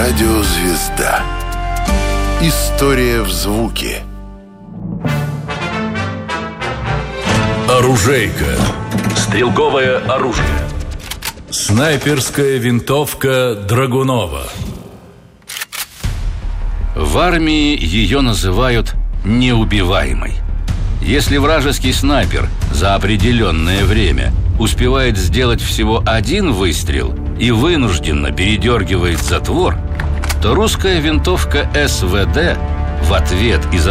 Радиозвезда. История в звуке. Оружейка. Стрелковое оружие. Снайперская винтовка Драгунова. В армии ее называют неубиваемой. Если вражеский снайпер за определенное время успевает сделать всего один выстрел и вынужденно передергивает затвор, то русская винтовка СВД в ответ из